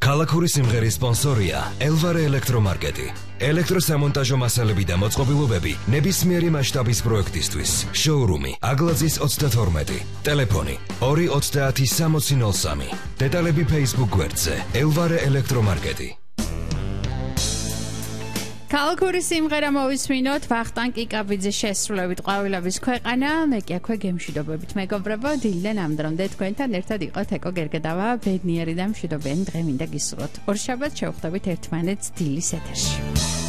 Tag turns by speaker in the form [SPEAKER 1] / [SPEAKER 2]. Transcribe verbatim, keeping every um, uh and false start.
[SPEAKER 1] ქალაქური სიმღერის სპონსორია ელვარე ელექტრომარკეტი. ელექტროსამონტაჟო მასალები და მოწყობილობები ნებისმიერი მასშტაბის პროექტისთვის. შოურუმი აგლაძის ოცდათორმეტი. ტელეფონი ორი ოცდაათი სამოცი ნოლ სამი. დეტალები Facebook გვერდზე ელვარე ელექტრომარკეტი.
[SPEAKER 2] Kalkuri simღერა მოვისმინოთ ვახტანგ კიკაბიძის შესრულებით ყვავილების ქვეყანა მე კი აქვე გემშვიდობებით მეგობრებო დილიდან ამ დრომდე თქვენთან ერთად იყო თეკო გერგედავა ბედნიერი და მშვიდობიანი დღე მინდა გისურვოთ ორ შაბათს შევხვდებით ერთმანეთს დილის ეთერში